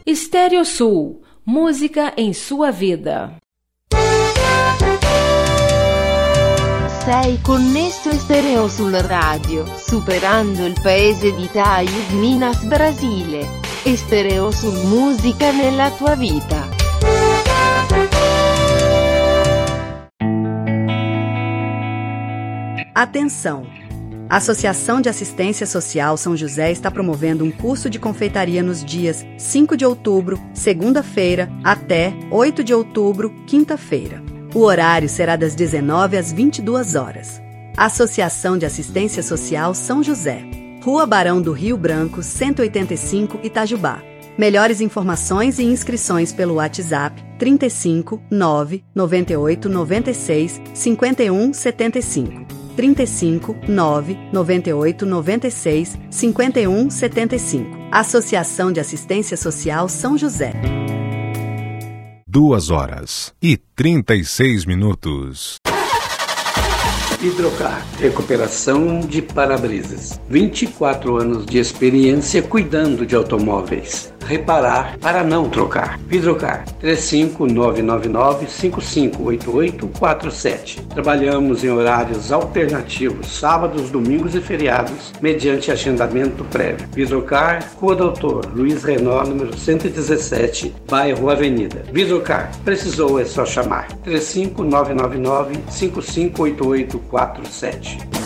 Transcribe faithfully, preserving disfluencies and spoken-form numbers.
Estéreo Sul, música em sua vida. Sei connesso Estéreo Sul Radio, superando il paese di Itaí, Minas, Brasile. Estéreo Sul, música nella tua vita. Atenção! A Associação de Assistência Social São José está promovendo um curso de confeitaria nos dias cinco de outubro, segunda-feira, até oito de outubro, quinta-feira. O horário será das dezenove às vinte e duas horas. Associação de Assistência Social São José, Rua Barão do Rio Branco, cento e oitenta e cinco, Itajubá. Melhores informações e inscrições pelo WhatsApp trinta e cinco, nove, noventa e oito, noventa e seis, cinquenta e um, setenta e cinco. trinta e cinco, nove, noventa e oito, noventa e seis, cinquenta e um, setenta e cinco. Associação de Assistência Social São José. Duas horas e trinta e seis minutos. Hidrocar, recuperação de para-brisas. vinte e quatro anos de experiência cuidando de automóveis. Reparar para não trocar. Hidrocar, três cinco nove nove nove, cinco cinco oito oito quatro sete. Trabalhamos em horários alternativos, sábados, domingos e feriados, mediante agendamento prévio. Hidrocar, Rua Doutor Luiz Renault, número cento e dezessete, bairro Avenida. Hidrocar, precisou é só chamar. três cinco nove nove nove, cinco cinco oito oito quatro sete.